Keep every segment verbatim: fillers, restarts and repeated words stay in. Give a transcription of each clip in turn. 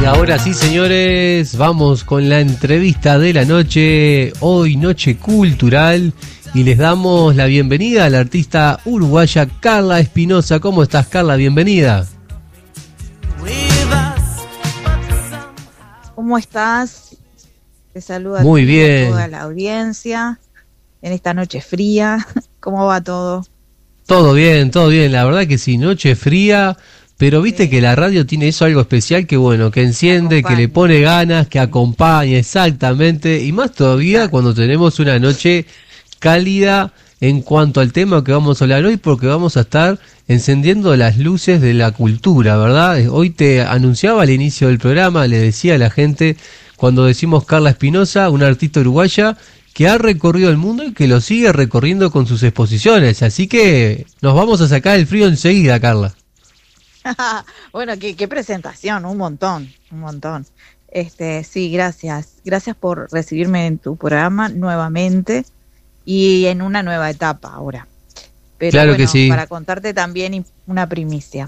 Y ahora sí, señores, vamos con la entrevista de la noche, hoy noche cultural, y les damos la bienvenida a la artista uruguaya Carla Espinosa. ¿Cómo estás, Carla? Bienvenida. ¿Cómo estás? Te saluda Muy bien. A toda la audiencia en esta noche fría. ¿Cómo va todo? Todo bien, todo bien, la verdad que sí, noche fría. Pero viste sí. que la radio tiene eso algo especial que bueno, que enciende, que le pone ganas, que acompaña, exactamente, y más todavía claro. cuando tenemos una noche cálida en cuanto al tema que vamos a hablar hoy, porque vamos a estar encendiendo las luces de la cultura, ¿verdad? Hoy te anunciaba al inicio del programa, le decía a la gente, cuando decimos Carla Espinosa, una artista uruguaya que ha recorrido el mundo y que lo sigue recorriendo con sus exposiciones, así que nos vamos a sacar el frío enseguida, Carla. Bueno, qué, qué presentación, un montón, un montón. Este, sí, gracias. Gracias por recibirme en tu programa nuevamente y en una nueva etapa ahora. Pero claro bueno, que sí. Para contarte también una primicia.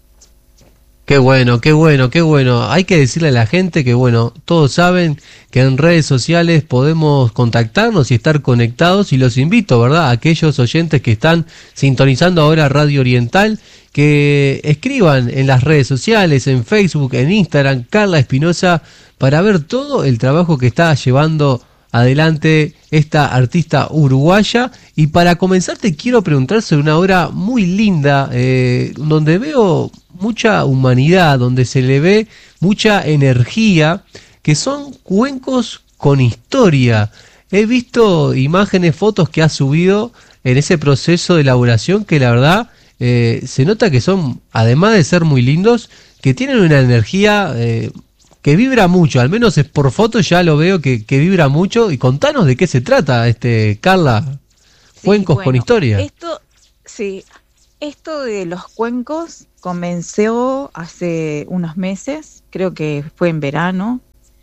Qué bueno, qué bueno, qué bueno. Hay que decirle a la gente que, bueno, todos saben que en redes sociales podemos contactarnos y estar conectados, y los invito, ¿verdad?, a aquellos oyentes que están sintonizando ahora Radio Oriental, que escriban en las redes sociales, en Facebook, en Instagram, Carla Espinosa, para ver todo el trabajo que está llevando adelante esta artista uruguaya. Y para comenzar te quiero preguntar sobre una obra muy linda, eh, donde veo mucha humanidad, donde se le ve mucha energía, que son cuencos con historia. He visto imágenes, fotos que has subido en ese proceso de elaboración que la verdad eh, se nota que son, además de ser muy lindos, que tienen una energía eh, que vibra mucho, al menos es por foto ya lo veo que, que vibra mucho. Y contanos de qué se trata, este Carla, sí, cuencos bueno, con historia. Esto, sí, esto de los cuencos comenzó hace unos meses, creo que fue en verano,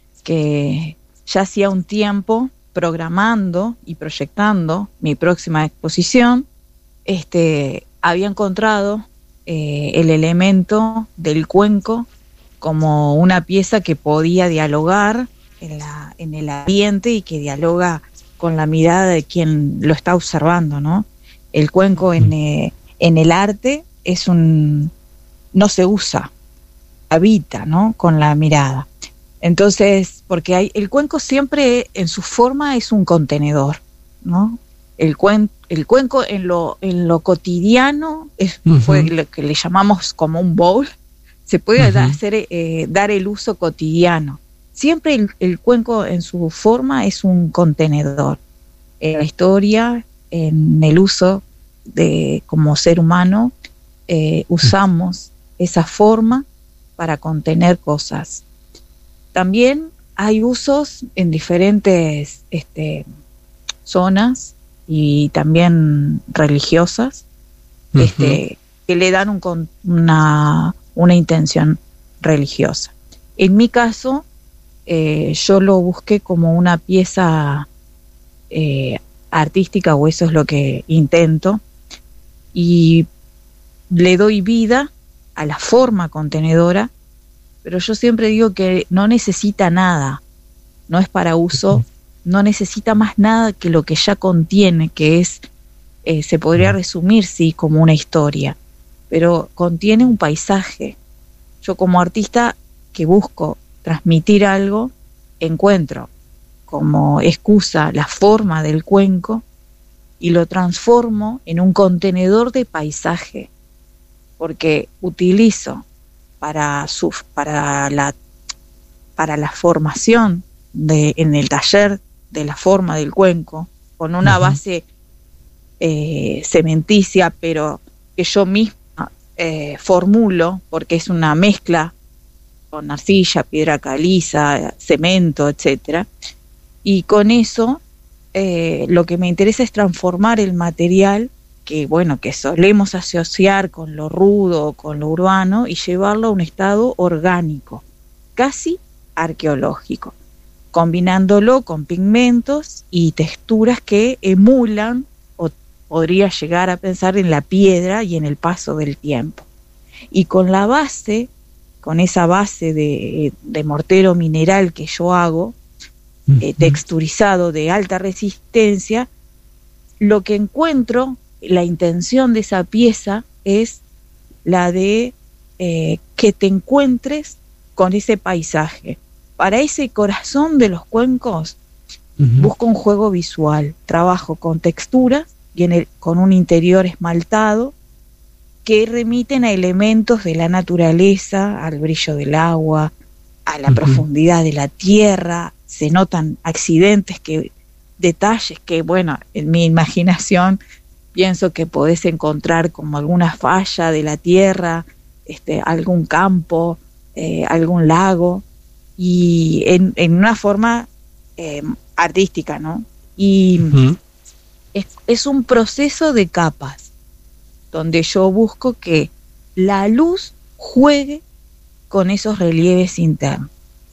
que ya hacía un tiempo programando y proyectando mi próxima exposición. Este, había encontrado eh, el elemento del cuenco como una pieza que podía dialogar en, la, en el ambiente y que dialoga con la mirada de quien lo está observando, ¿no? El cuenco en, eh, en el arte es un... no se usa, habita, ¿no?, con la mirada. Entonces, porque hay, el cuenco siempre en su forma es un contenedor, ¿no? El, cuen, el cuenco en lo, en lo cotidiano es, uh-huh. fue lo que le llamamos como un bowl. Se puede uh-huh. hacer, eh, dar el uso cotidiano. Siempre el, el cuenco en su forma es un contenedor. En la historia, en el uso de como ser humano, eh, usamos esa forma para contener cosas. También hay usos en diferentes este, zonas y también religiosas uh-huh. este, que le dan un, una, una intención religiosa. En mi caso, eh, yo lo busqué como una pieza eh, artística, o eso es lo que intento, y le doy vida a la forma contenedora, pero yo siempre digo que no necesita nada, no es para uso, no necesita más nada que lo que ya contiene, que es, eh, se podría resumir, sí, como una historia, pero contiene un paisaje. Yo como artista que busco transmitir algo, encuentro como excusa la forma del cuenco y lo transformo en un contenedor de paisaje, porque utilizo para su para la para la formación de en el taller de la forma del cuenco, con una uh-huh. base eh, cementicia, pero que yo misma eh, formulo, porque es una mezcla con arcilla, piedra caliza, cemento, etcétera, y con eso eh, lo que me interesa es transformar el material que bueno, que solemos asociar con lo rudo, con lo urbano, y llevarlo a un estado orgánico, casi arqueológico, combinándolo con pigmentos y texturas que emulan, o podría llegar a pensar, en la piedra y en el paso del tiempo. Y con la base con esa base de, de mortero mineral que yo hago, eh, texturizado de alta resistencia, lo que encuentro, la intención de esa pieza es la de eh, que te encuentres con ese paisaje. Para ese corazón de los cuencos, uh-huh. busco un juego visual, trabajo con texturas y en el, con un interior esmaltado que remiten a elementos de la naturaleza, al brillo del agua, a la uh-huh. profundidad de la tierra. Se notan accidentes, que detalles que, bueno, en mi imaginación pienso que podés encontrar como alguna falla de la tierra, este, algún campo, eh, algún lago, y en, en una forma eh, artística, ¿no? Y uh-huh. es, es un proceso de capas, donde yo busco que la luz juegue con esos relieves internos.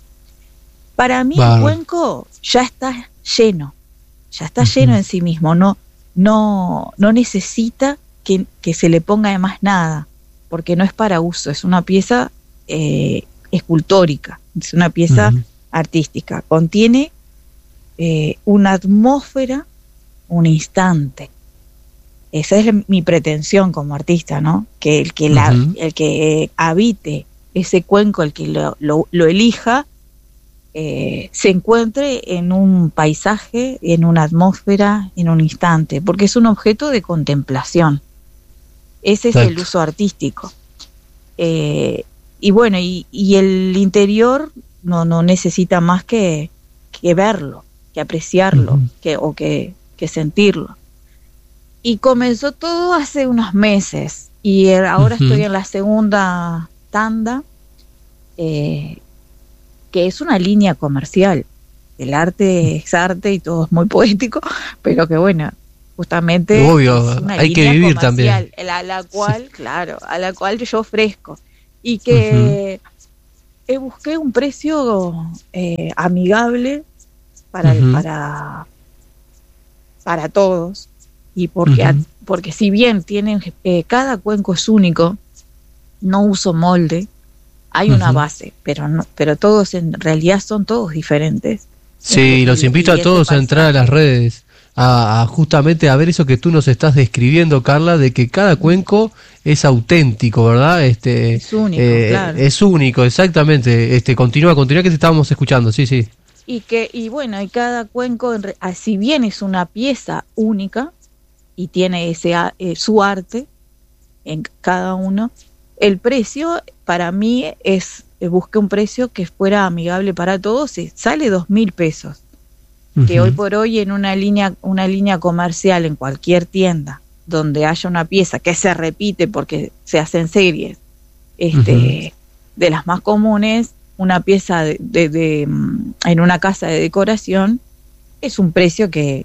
Para mí vale. el cuenco ya está lleno, ya está uh-huh. lleno en sí mismo, no, no, no necesita que, que se le ponga más nada, porque no es para uso, es una pieza eh, escultórica, es una pieza uh-huh. artística, contiene eh, una atmósfera, un instante. Esa es mi pretensión como artista, ¿no? Que el que, la, uh-huh. el que habite ese cuenco, el que lo, lo, lo elija, eh, se encuentre en un paisaje, en una atmósfera, en un instante, porque es un objeto de contemplación. Ese Exacto. es el uso artístico. Eh, y bueno, y, y el interior no, no necesita más que, que verlo, que apreciarlo, uh-huh. que, o que, que sentirlo. Y comenzó todo hace unos meses, y ahora uh-huh. estoy en la segunda tanda, eh, que es una línea comercial. El arte es arte y todo es muy poético, pero que bueno, justamente obvio, es una hay línea que vivir comercial, también. A la cual, sí. claro, a la cual yo ofrezco. Y que uh-huh. eh, busqué un precio eh, amigable para, uh-huh. para, para todos. Y porque, uh-huh. a, porque si bien tienen eh, cada cuenco es único, no uso molde, hay uh-huh. una base, pero no, pero todos en realidad son todos diferentes. Sí, los invito a todos a entrar a las redes, a, a justamente a ver eso que tú nos estás describiendo, Carla, de que cada cuenco es auténtico, ¿verdad? Este, es único, eh, claro. Es único, exactamente. Este, continúa, continúa que te estábamos escuchando, sí, sí. Y que, y bueno, y cada cuenco, si bien es una pieza única y tiene ese eh, su arte en cada uno, el precio para mí es, eh, busqué un precio que fuera amigable para todos, y sale dos mil pesos, uh-huh. que hoy por hoy en una línea, una línea comercial en cualquier tienda donde haya una pieza que se repite porque se hacen series, este, uh-huh. de las más comunes, una pieza de, de, de en una casa de decoración es un precio que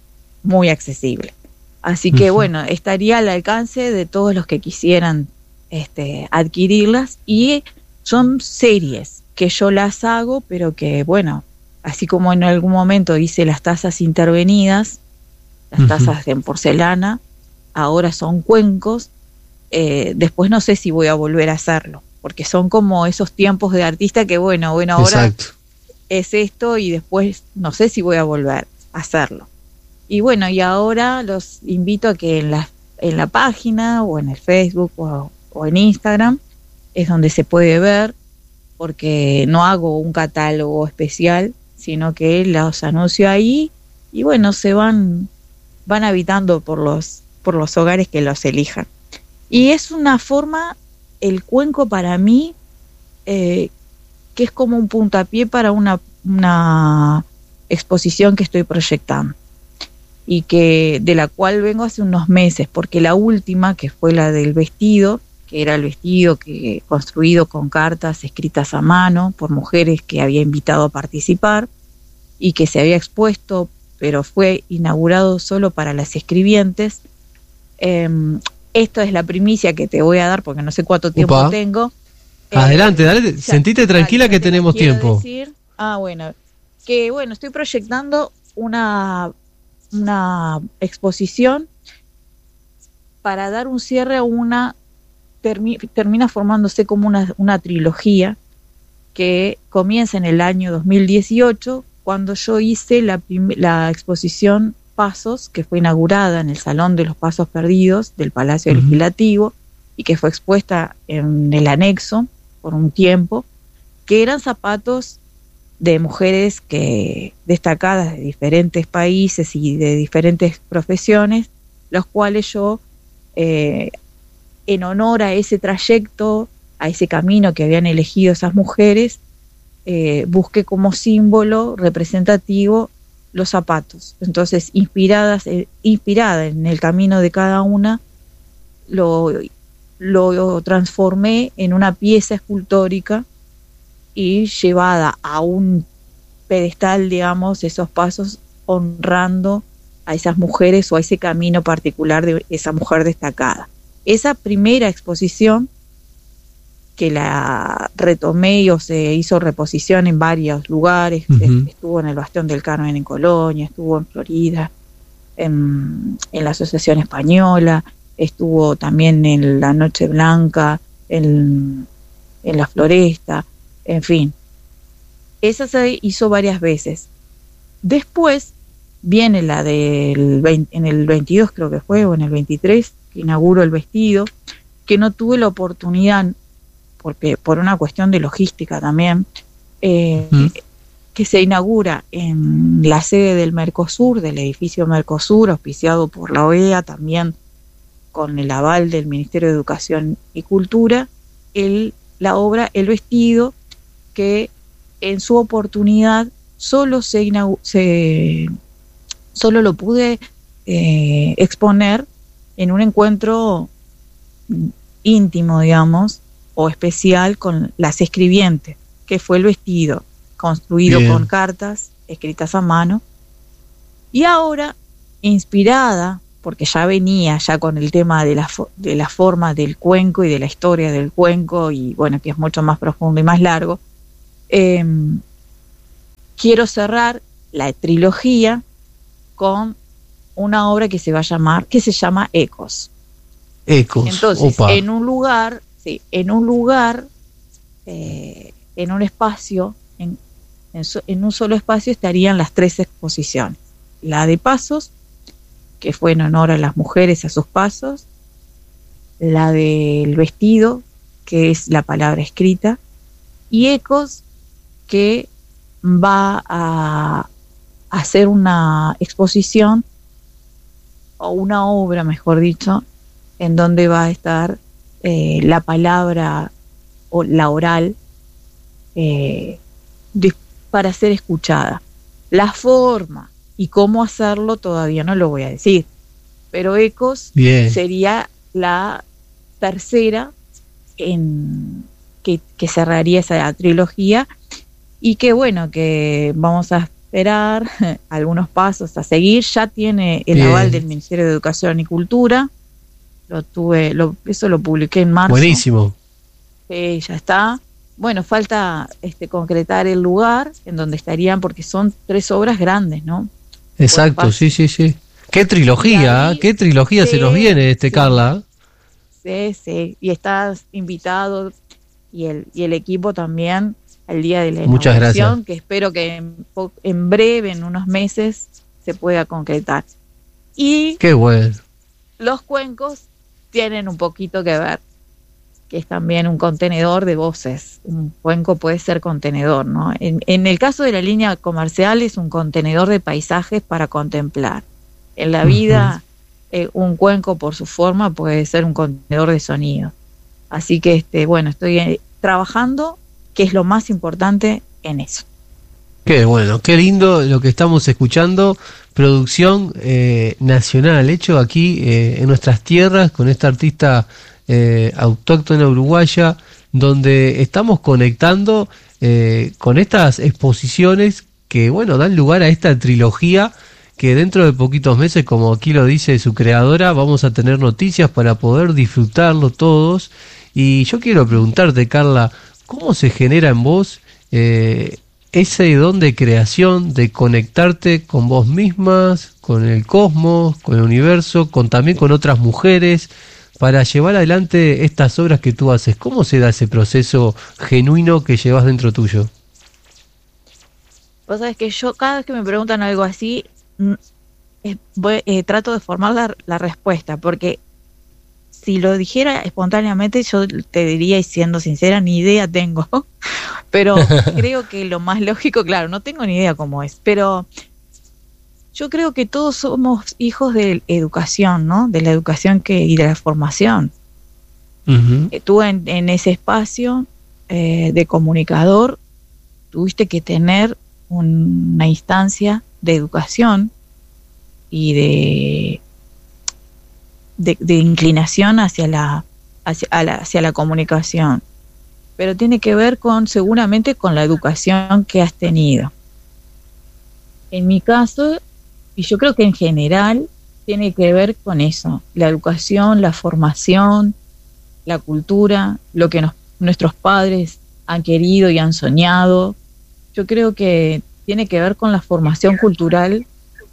muy accesible. Así que uh-huh. bueno, estaría al alcance de todos los que quisieran este, adquirirlas, y son series que yo las hago, pero que bueno, así como en algún momento hice las tazas intervenidas, las uh-huh. tazas en porcelana, ahora son cuencos, eh, después no sé si voy a volver a hacerlo, porque son como esos tiempos de artista que bueno, bueno, ahora Exacto. es esto y después no sé si voy a volver a hacerlo. Y bueno, y ahora los invito a que en la, en la página o en el Facebook o, o en Instagram es donde se puede ver, porque no hago un catálogo especial, sino que los anuncio ahí y bueno, se van van habitando por los por los hogares que los elijan. Y es una forma, el cuenco para mí, eh, que es como un puntapié para una, una exposición que estoy proyectando, y que de la cual vengo hace unos meses, porque la última, que fue la del vestido, que era el vestido que construido con cartas escritas a mano por mujeres que había invitado a participar y que se había expuesto, pero fue inaugurado solo para las escribientes. Eh, esto es la primicia que te voy a dar porque no sé cuánto tiempo Upa. tengo. Adelante, eh, dale, ya, sentite tranquila ya, que tenemos tiempo. Decir, ah, bueno, que bueno, estoy proyectando una una exposición para dar un cierre a una termi- termina formándose como una, una trilogía que comienza en el año dos mil dieciocho, cuando yo hice la, prim- la exposición Pasos, que fue inaugurada en el Salón de los Pasos Perdidos del Palacio Ujú. Legislativo y que fue expuesta en el anexo por un tiempo, que eran zapatos de mujeres que destacadas de diferentes países y de diferentes profesiones, los cuales yo, eh, en honor a ese trayecto, a ese camino que habían elegido esas mujeres, eh, busqué como símbolo representativo los zapatos. Entonces, inspiradas, eh, inspirada en el camino de cada una, lo, lo transformé en una pieza escultórica y llevada a un pedestal, digamos, esos pasos, honrando a esas mujeres o a ese camino particular de esa mujer destacada. Esa primera exposición, que la retomé y o se hizo reposición en varios lugares, Ujú. estuvo en el Bastión del Carmen en Colonia, estuvo en Florida, en, en la Asociación Española, estuvo también en la Noche Blanca, en, en la Floresta, en fin. Esa se hizo varias veces. Después viene la del veinte, en el veintidós creo que fue, o en el veintitrés, que inauguro el vestido, que no tuve la oportunidad, porque por una cuestión de logística también, eh, Ujú. que se inaugura en la sede del Mercosur, del edificio Mercosur, auspiciado por la O E A, también con el aval del Ministerio de Educación y Cultura, el, la obra El Vestido, que en su oportunidad solo se, inaug- se solo lo pude eh, exponer en un encuentro íntimo, digamos, o especial con las escribientes, que fue El Vestido, construido Bien. con cartas escritas a mano. Y ahora, inspirada, porque ya venía ya con el tema de la, fo- de la forma del cuenco y de la historia del cuenco, y bueno, que es mucho más profundo y más largo, eh, quiero cerrar la trilogía con una obra que se va a llamar, que se llama Ecos. Ecos. Entonces, Opa. en un lugar, sí, en un lugar, eh, en un espacio, en, en, so, en un solo espacio estarían las tres exposiciones. La de Pasos, que fue en honor a las mujeres, a sus pasos. La del Vestido, que es la palabra escrita. Y Ecos, que va a hacer una exposición, o una obra, mejor dicho, en donde va a estar eh, la palabra o la oral eh, de, para ser escuchada. La forma y cómo hacerlo todavía no lo voy a decir, pero Ecos Bien. sería la tercera en que, que cerraría esa trilogía, y que bueno, que vamos a esperar algunos pasos a seguir. Ya tiene el Bien. aval del Ministerio de Educación y Cultura. Lo tuve, lo, eso lo publiqué en marzo. Buenísimo. Eh, ya está. Bueno, falta este concretar el lugar en donde estarían, porque son tres obras grandes, ¿no? Exacto, sí, sí, sí. Qué trilogía, ahí, ¿eh? Qué trilogía sí, se nos viene, este sí, Carla. sí, sí. Y estás invitado, y el, y el equipo también, al día de la Muchas gracias. inauguración, que espero que en, po- en breve, en unos meses, se pueda concretar. Y Qué bueno. los cuencos tienen un poquito que ver, que es también un contenedor de voces. Un cuenco puede ser contenedor, ¿no? En, en el caso de la línea comercial es un contenedor de paisajes para contemplar. En la vida, uh-huh. eh, un cuenco por su forma puede ser un contenedor de sonido. Así que, este, bueno, estoy eh, trabajando, que es lo más importante, en eso. Qué bueno, qué lindo lo que estamos escuchando. Producción eh, nacional, hecho aquí eh, en nuestras tierras, con esta artista eh, autóctona uruguaya, donde estamos conectando eh, con estas exposiciones que, bueno, dan lugar a esta trilogía que dentro de poquitos meses, como aquí lo dice su creadora, vamos a tener noticias para poder disfrutarlo todos. Y yo quiero preguntarte, Carla, ¿cómo se genera en vos eh, ese don de creación, de conectarte con vos mismas, con el cosmos, con el universo, con también con otras mujeres? para llevar adelante estas obras que tú haces? ¿Cómo se da ese proceso genuino que llevas dentro tuyo? Vos sabés que yo cada vez que me preguntan algo así, mm, eh, voy- eh, trato de formar la, la respuesta, porque si lo dijera espontáneamente, yo te diría, y siendo sincera, ni idea tengo. Pero creo que lo más lógico, claro, no tengo ni idea cómo es, pero yo creo que todos somos hijos de educación, ¿no? De la educación que y de la formación. Ujú. Eh, tú en, en ese espacio eh, de comunicador tuviste que tener un- una instancia de educación y de, de, de inclinación hacia la, hacia, a la, hacia la comunicación. Pero tiene que ver con, seguramente, con la educación que has tenido. En mi caso, y yo creo que en general, tiene que ver con eso, la educación, la formación, la cultura, lo que nos, nuestros padres han querido y han soñado. Yo creo que tiene que ver con la formación cultural,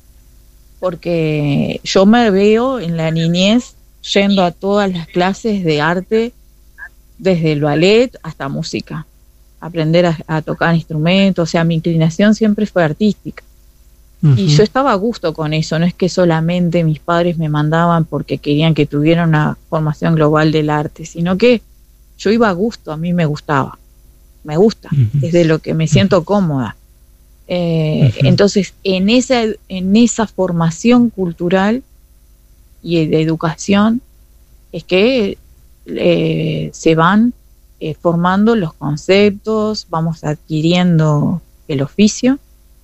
porque yo me veo en la niñez yendo a todas las clases de arte, desde el ballet hasta música, aprender a, a tocar instrumentos, o sea, mi inclinación siempre fue artística. Y yo Ujú. estaba a gusto con eso, no es que solamente mis padres me mandaban porque querían que tuviera una formación global del arte, sino que yo iba a gusto, a mí me gustaba, me gusta, Ujú. es de lo que me siento cómoda. Eh, Ujú. entonces, en esa, en esa formación cultural y de educación es que eh, se van eh, formando los conceptos, vamos adquiriendo el oficio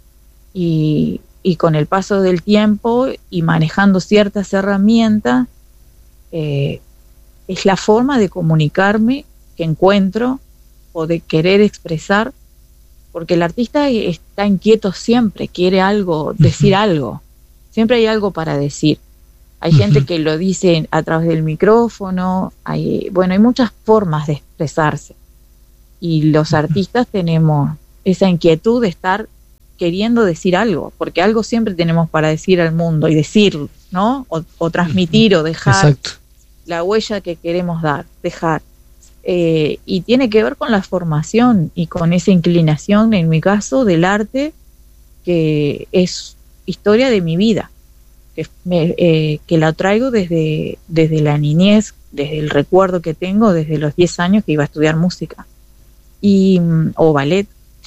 y, y con el paso del tiempo y manejando ciertas herramientas, eh, es la forma de comunicarme que encuentro o de querer expresar, porque el artista está inquieto siempre, quiere algo, decir Ujú. algo, siempre hay algo para decir. Hay Ujú. gente que lo dice a través del micrófono, hay, bueno, hay muchas formas de expresarse y los artistas tenemos esa inquietud de estar queriendo decir algo, porque algo siempre tenemos para decir al mundo y decir, ¿no? O, o transmitir o dejar Exacto. la huella que queremos dar, dejar. Eh, y tiene que ver con la formación y con esa inclinación, en mi caso, del arte, que es historia de mi vida, que, me, eh, que la traigo desde, desde la niñez, desde el recuerdo que tengo, desde los diez años que iba a estudiar música y o ballet,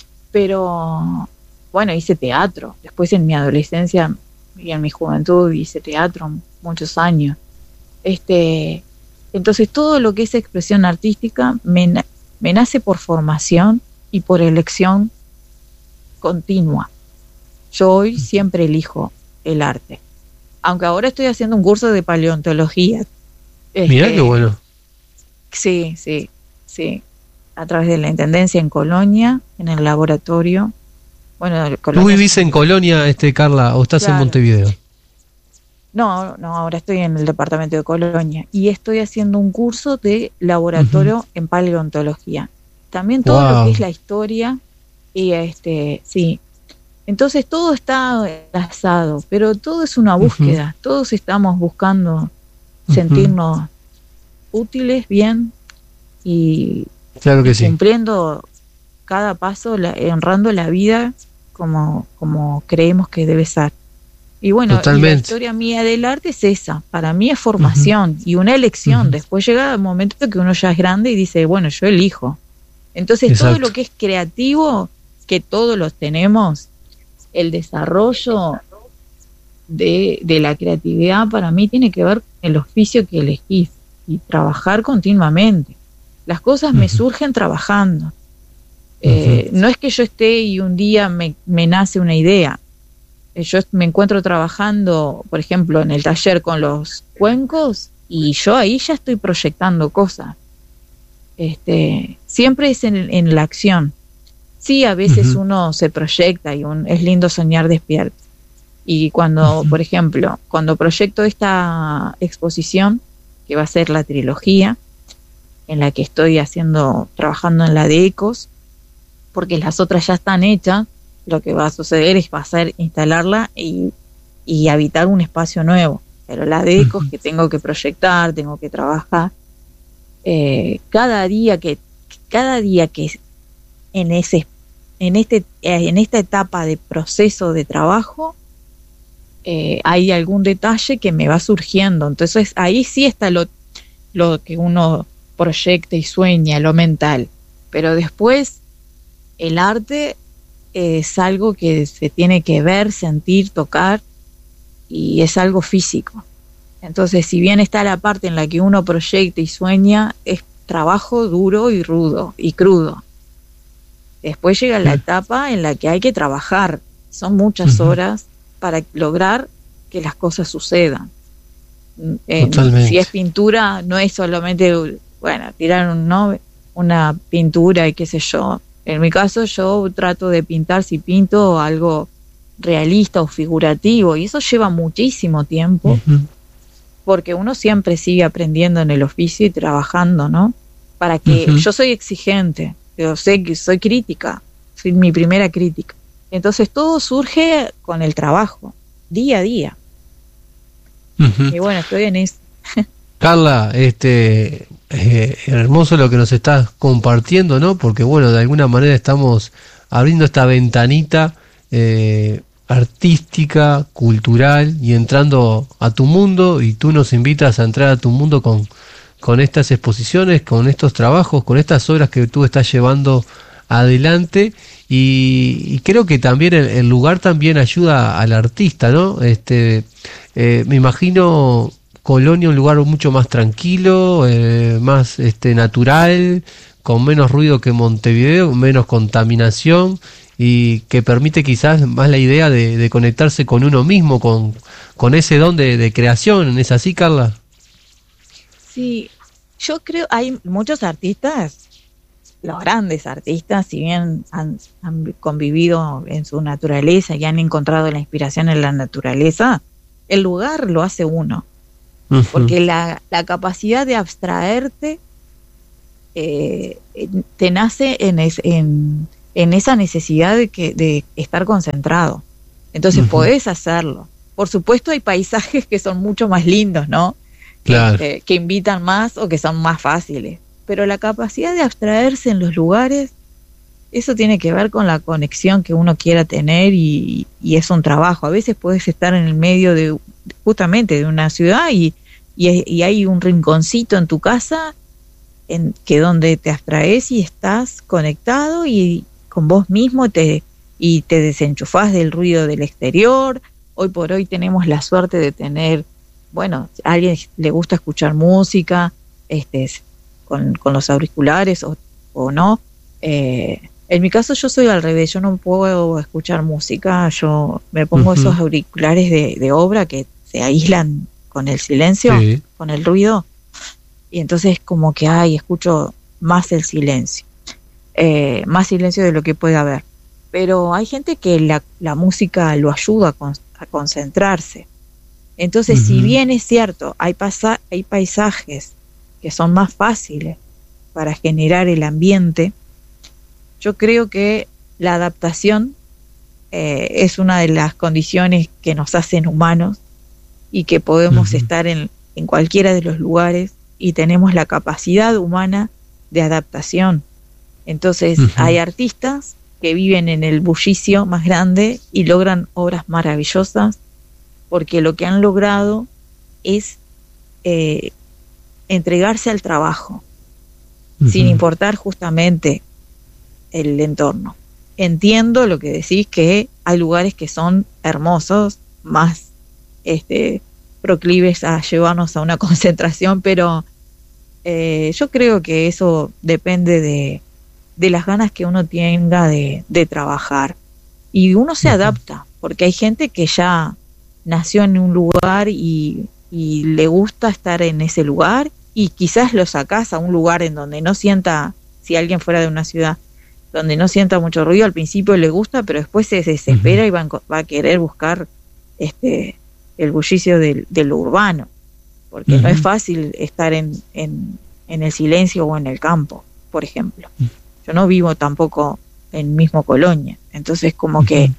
pero bueno, hice teatro, después en mi adolescencia y en mi juventud hice teatro muchos años. Este, entonces todo lo que es expresión artística me, na- me nace por formación y por elección continua. Yo hoy siempre elijo el arte, aunque ahora estoy haciendo un curso de paleontología. Mirá qué Este, bueno. sí, sí, sí, a través de la intendencia en Colonia, en el laboratorio. Bueno, ¿Tú Colonia es vivís en un- Colonia, este, Carla, o estás en claro. Montevideo? No, no, ahora estoy en el departamento de Colonia y estoy haciendo un curso de Ujú. laboratorio en paleontología. También todo lo que es Wow. la historia y este, sí. Entonces todo está enlazado, pero todo es una Ujú. búsqueda. Todos estamos buscando Ujú. sentirnos útiles, bien y, Claro y que sí. cumpliendo cada paso, la, honrando la vida como, como creemos que debe ser. Y bueno, y la Totalmente. historia mía del arte es esa. Para mí es Ujú. formación y una elección. Ujú. Después llega el momento que uno ya es grande y dice, bueno, yo elijo. Entonces todo Exacto. lo que es creativo, que todos los tenemos, el desarrollo de, de la creatividad para mí tiene que ver con el oficio que elegís y trabajar continuamente. Las cosas me Ujú. surgen trabajando. Ujú. Eh, no es que yo esté y un día me, me nace una idea. Eh, Yo me encuentro trabajando, por ejemplo, en el taller con los cuencos y yo ahí ya estoy proyectando cosas. Este, siempre es en, en la acción. Sí, a veces Ujú. uno se proyecta y un, es lindo soñar despierto. Y cuando, Ujú. por ejemplo, cuando proyecto esta exposición, que va a ser la trilogía, en la que estoy haciendo, trabajando en la de Ecos, porque las otras ya están hechas, lo que va a suceder es va a ser instalarla y, y habitar un espacio nuevo. pero la de ecos que tengo que proyectar, tengo que trabajar, eh, cada día que, cada día que en ese, en este, en esta etapa de proceso de trabajo, eh, hay algún detalle que me va surgiendo. Entonces ahí sí está lo, lo que uno proyecta y sueña, lo mental. Pero después el arte es algo que se tiene que ver, sentir, tocar, y es algo físico. Entonces, si bien está la parte en la que uno proyecta y sueña, es trabajo duro y rudo y crudo. Después llega la etapa en la que hay que trabajar. Son muchas Uh-huh. horas para lograr que las cosas sucedan. Eh, Totalmente. si es pintura, no es solamente, bueno, tirar un, ¿no? una pintura y qué sé yo. En mi caso, yo trato de pintar, si pinto, algo realista o figurativo, y eso lleva muchísimo tiempo, Uh-huh. porque uno siempre sigue aprendiendo en el oficio y trabajando, ¿no? Para que Uh-huh. yo soy exigente, yo sé que soy crítica, soy mi primera crítica. Entonces todo surge con el trabajo, día a día. Uh-huh. Y bueno, estoy en eso. Carla, este, eh, hermoso lo que nos estás compartiendo, ¿no? Porque bueno, de alguna manera estamos abriendo esta ventanita eh, artística, cultural, y entrando a tu mundo, y tú nos invitas a entrar a tu mundo con, con estas exposiciones, con estos trabajos, con estas obras que tú estás llevando adelante, y, y creo que también el, el lugar también ayuda al artista, ¿no? Este, eh, me imagino Colonia un lugar mucho más tranquilo, eh, más este natural, con menos ruido que Montevideo, menos contaminación, y que permite quizás más la idea de, de conectarse con uno mismo, con, con ese don de, de creación. ¿Es así, Carla? Sí, yo creo, hay muchos artistas, los grandes artistas, si bien han, han convivido en su naturaleza y han encontrado la inspiración en la naturaleza, el lugar lo hace uno. Uh-huh. Porque la, la capacidad de abstraerte eh, te nace en, es, en, en esa necesidad de, que, de estar concentrado. Entonces uh-huh. podés hacerlo. Por supuesto hay paisajes que son mucho más lindos, ¿no? Claro. Que, eh, que invitan más o que son más fáciles. Pero la capacidad de abstraerse en los lugares, eso tiene que ver con la conexión que uno quiera tener, y, y es un trabajo. A veces puedes estar en el medio de justamente de una ciudad y Y, y hay un rinconcito en tu casa en que donde te abstraes y estás conectado y con vos mismo te, y te desenchufás del ruido del exterior. Hoy por hoy tenemos la suerte de tener, bueno, a alguien le gusta escuchar música este, con, con los auriculares o, o no. Eh, en mi caso yo soy al revés, yo no puedo escuchar música, yo me pongo uh-huh. esos auriculares de, de obra que se aíslan con el silencio, sí. con el ruido, y entonces como que ay, escucho más el silencio, eh, más silencio de lo que puede haber. Pero hay gente que la, la música lo ayuda a, con, a concentrarse. Entonces, uh-huh. si bien es cierto, hay, pasa, hay paisajes que son más fáciles para generar el ambiente, yo creo que la adaptación eh, es una de las condiciones que nos hacen humanos, y que podemos uh-huh. estar en, en cualquiera de los lugares y tenemos la capacidad humana de adaptación. Entonces uh-huh. hay artistas que viven en el bullicio más grande y logran obras maravillosas porque lo que han logrado es eh, entregarse al trabajo uh-huh. sin importar justamente el entorno. Entiendo lo que decís, que hay lugares que son hermosos, más este proclives a llevarnos a una concentración, pero eh, yo creo que eso depende de, de las ganas que uno tenga de, de trabajar, y uno se adapta, porque hay gente que ya nació en un lugar y, y le gusta estar en ese lugar, y quizás lo sacás a un lugar en donde no sienta, si alguien fuera de una ciudad donde no sienta mucho ruido, al principio le gusta, pero después se desespera uh-huh. y va, va a querer buscar este el bullicio de, de lo urbano, porque uh-huh. no es fácil estar en, en, en el silencio o en el campo, por ejemplo. Uh-huh. Yo no vivo tampoco en mismo Colonia, entonces como uh-huh. que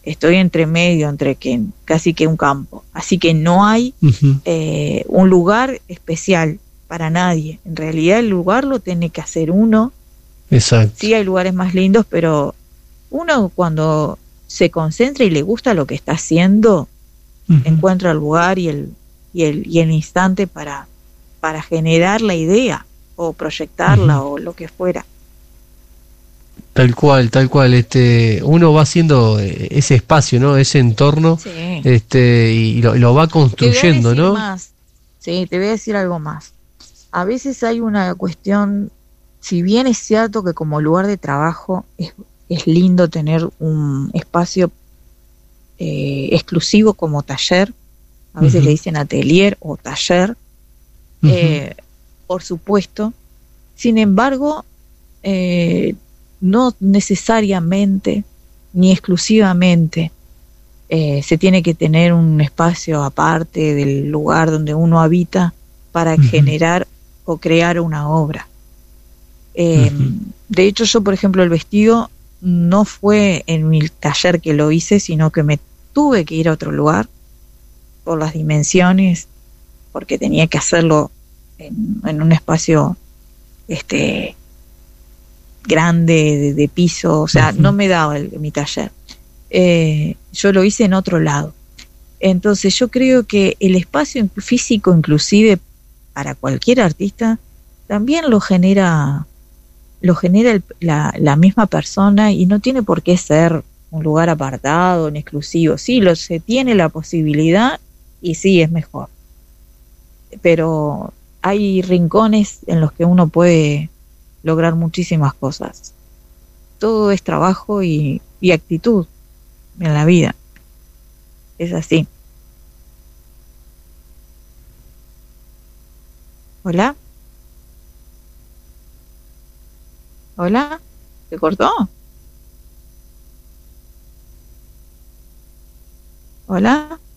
estoy entre medio, entre que casi que un campo. Así que no hay Ujú. eh, un lugar especial para nadie. En realidad el lugar lo tiene que hacer uno. Exacto. Sí hay lugares más lindos, pero uno cuando se concentra y le gusta lo que está haciendo, Ujú. encuentra el lugar y el, y el, y el instante para, para generar la idea o proyectarla Ujú. o lo que fuera. Tal cual, tal cual. Este, uno va haciendo eh, ese espacio, ¿no? Ese entorno, Sí. este, y lo, lo va Te voy a construyendo, decir ¿no? más. Sí, te voy a decir algo más. A veces hay una cuestión, si bien es cierto que como lugar de trabajo es, es lindo tener un espacio eh, exclusivo como taller, a veces le Ujú. dicen atelier o taller, Ujú. eh, por supuesto. Sin embargo, eh, no necesariamente ni exclusivamente eh, se tiene que tener un espacio aparte del lugar donde uno habita para Ujú. generar o crear una obra. Eh, Ujú. de hecho, yo, por ejemplo, el vestido no fue en mi taller que lo hice, sino que me tuve que ir a otro lugar por las dimensiones, porque tenía que hacerlo en, en un espacio este grande de, de piso, o sea, no Ujú. me daba el, mi taller. Eh, yo lo hice en otro lado. Entonces yo creo que el espacio físico, inclusive para cualquier artista, también lo genera, lo genera el- la, la misma persona y no tiene por qué ser un lugar apartado, en exclusivo. Sí, lo, se tiene la posibilidad y sí es mejor, pero hay rincones en los que uno puede lograr muchísimas cosas. Todo es trabajo y, y actitud en la vida. Es así. Hola, hola, ¿se cortó? Hola.